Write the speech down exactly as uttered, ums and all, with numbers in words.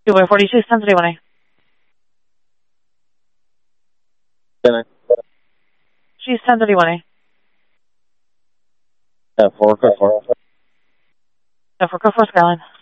two by forty-six, ten thirty-one A. She's ten thirty-one A. Yeah, four, four, four. Yeah, for Skyline.